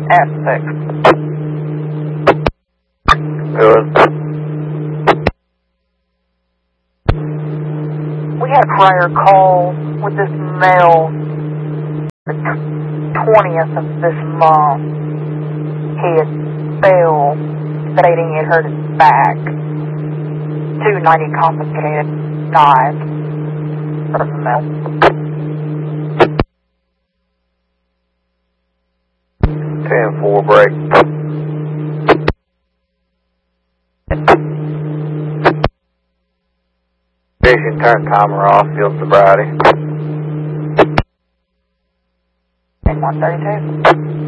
at 6. Good. We had a prior call with this male the 20th of this month. He had failed, stating he had hurt his back. 290 complicated knives for the male. 10-4 break. Vision, turn timer off, field sobriety. 132.